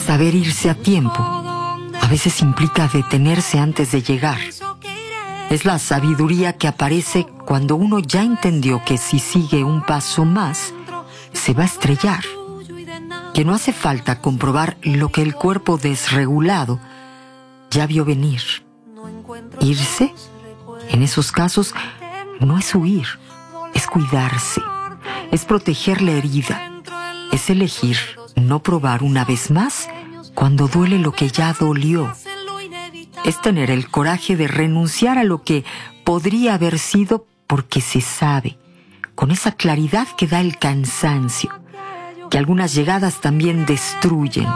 saber irse a tiempo a veces implica detenerse antes de llegar. Es la sabiduría que aparece cuando uno ya entendió que si sigue un paso más, se va a estrellar. Que no hace falta comprobar lo que el cuerpo desregulado ya vio venir. Irse, en esos casos, no es huir, es cuidarse, es proteger la herida, es elegir no probar una vez más cuando duele lo que ya dolió. Es tener el coraje de renunciar a lo que podría haber sido porque se sabe, con esa claridad que da el cansancio, que algunas llegadas también destruyen.